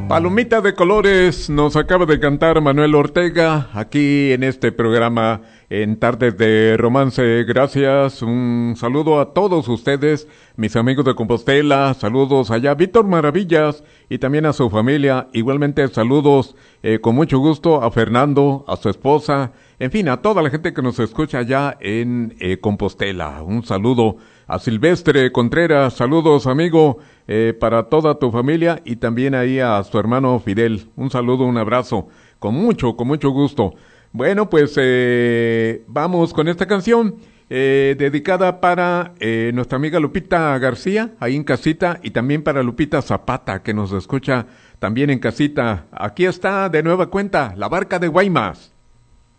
Palomita de colores nos acaba de cantar Manuel Ortega aquí en este programa en Tardes de Romance. Gracias, un saludo a todos ustedes, mis amigos de Compostela, saludos allá a Víctor Maravillas y también a su familia. Igualmente saludos con mucho gusto a Fernando, a su esposa, en fin, a toda la gente que nos escucha allá en Compostela. Un saludo a Silvestre Contreras, saludos amigo, para toda tu familia y también ahí a su hermano Fidel. Un saludo, un abrazo, con mucho gusto. Bueno, pues vamos con esta canción dedicada para nuestra amiga Lupita García, ahí en casita, y también para Lupita Zapata, que nos escucha también en casita. Aquí está de nueva cuenta, La Barca de Guaymas.